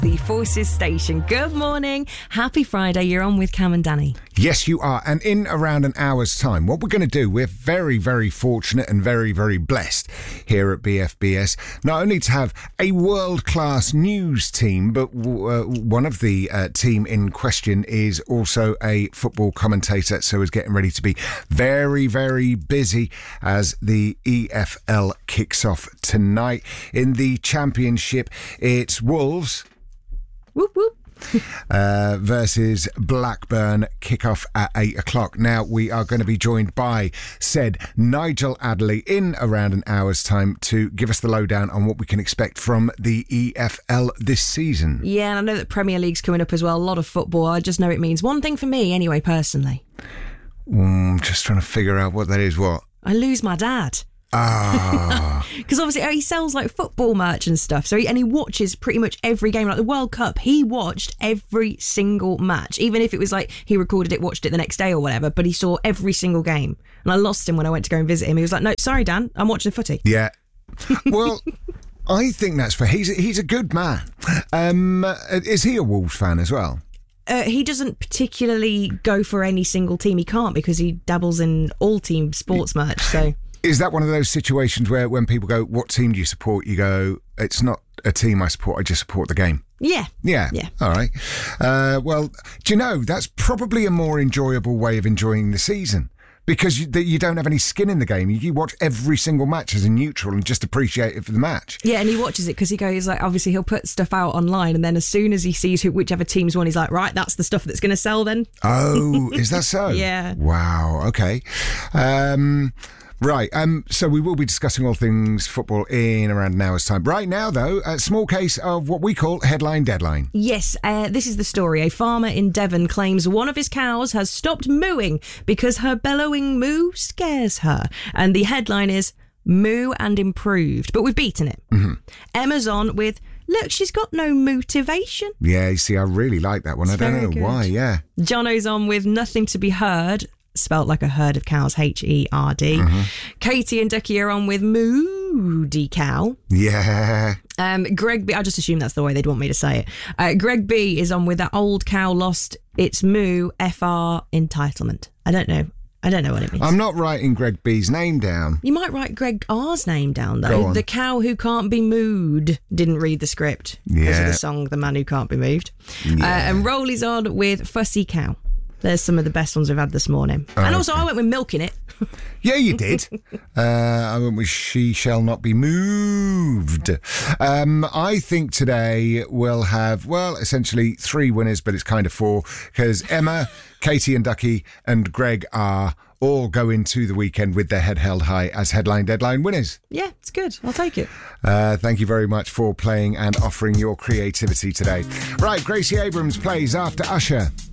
The Forces Station. Good morning. Happy Friday. You're on with Cam and Danny. Yes, you are. And in around an hour's time, what we're going to do, we're very, very fortunate and very, very blessed here at BFBS, not only to have a world-class news team, but one of the team in question is also a football commentator, so is getting ready to be very, very busy as the EFL kicks off tonight. In the Championship, it's Wolves... Whoop, whoop. Versus Blackburn, kick-off at 8 o'clock. Now, we are going to be joined by said Nigel Adderley in around an hour's time to give us the lowdown on what we can expect from the EFL this season. Yeah, and I know that Premier League's coming up as well. A lot of football. I just know it means one thing for me anyway, personally. Just trying to figure out what that is. What? I lose my dad. Because obviously he sells like football merch and stuff, so he watches pretty much every game. Like the World Cup, he watched every single match, even if it was like he recorded it, watched it the next day or whatever, but he saw every single game. And I lost him when I went to go and visit him. He was like, no, sorry Dan, I'm watching footy. Yeah. Well, I think that's fair. He's a good man. Is he a Wolves fan as well? He doesn't particularly go for any single team. He can't, because he dabbles in all team sports merch. So is that one of those situations where when people go, what team do you support? You go, it's not a team I support, I just support the game. Yeah. All right. Well, do you know, that's probably a more enjoyable way of enjoying the season, because you don't have any skin in the game. You watch every single match as a neutral and just appreciate it for the match. Yeah, and he watches it because he goes, like, obviously he'll put stuff out online, and then as soon as he sees whichever team's won, he's like, right, that's the stuff that's going to sell then. Oh, is that so? Yeah. Wow, okay. Right, so we will be discussing all things football in around an hour's time. Right now, though, a small case of what we call headline deadline. Yes, this is the story. A farmer in Devon claims one of his cows has stopped mooing because her bellowing moo scares her. And the headline is, Moo and Improved. But we've beaten it. Mm-hmm. Emma's on with, look, she's got no motivation. Yeah, you see, I really like that one. I don't know why, yeah. Jono's on with Nothing to be Heard, spelt like a herd of cows, Herd. Mm-hmm. Katie and Ducky are on with Moody Cow. Yeah. Greg B, I just assume that's the way they'd want me to say it. Greg B is on with That Old Cow Lost Its Moo FR Entitlement. I don't know what it means. I'm not writing Greg B's name down. You might write Greg R's name down, though. The cow who can't be mooed didn't read the script because of the song The Man Who Can't Be Moved. Yeah. And Rolly's on with Fussy Cow. There's some of the best ones we've had this morning. And also, I went with Milk in it. Yeah, you did. I went with She Shall Not Be Moved. I think today we'll have, well, essentially 3 winners, but it's kind of 4, because Emma, Katie and Ducky and Greg are all go into the weekend with their head held high as headline deadline winners. Yeah, it's good. I'll take it. Thank you very much for playing and offering your creativity today. Right, Gracie Abrams plays after Usher.